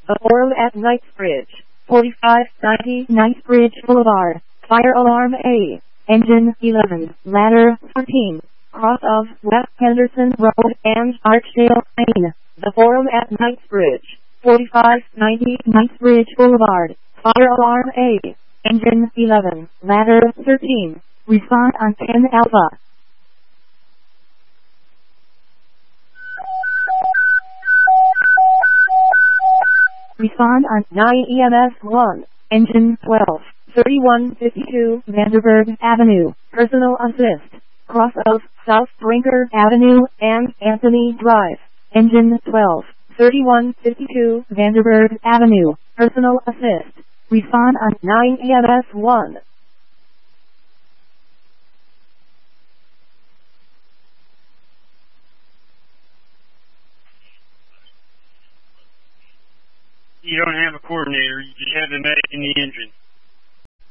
The Forum at Knightsbridge, 4590 Knightsbridge Boulevard. Fire alarm A. Engine 11, ladder 13. Cross of West Henderson Road and Archdale Lane. The Forum at Knightsbridge, 4590 Knightsbridge Boulevard. Fire alarm A. Engine 11, ladder 13. Respond on 10 Alpha. Respond on 9 EMS 1. Engine 12, 3152 Vanderburg Avenue. Personal assist. Cross of South Brinker Avenue and Anthony Drive. Engine 12, 3152 Vanderburg Avenue. Personal assist. Respond on 9 EMS 1. You don't have a coordinator, you just have the medic in the engine.